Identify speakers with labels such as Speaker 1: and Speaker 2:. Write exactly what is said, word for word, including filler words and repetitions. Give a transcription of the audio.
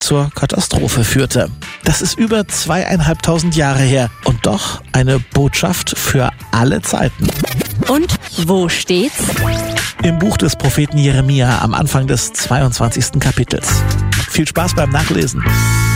Speaker 1: zur Katastrophe führte. Das ist über zweieinhalbtausend Jahre her und doch eine Botschaft für alle Zeiten.
Speaker 2: Und wo steht's?
Speaker 1: Im Buch des Propheten Jeremia am Anfang des zweiundzwanzigsten Kapitels. Viel Spaß beim Nachlesen.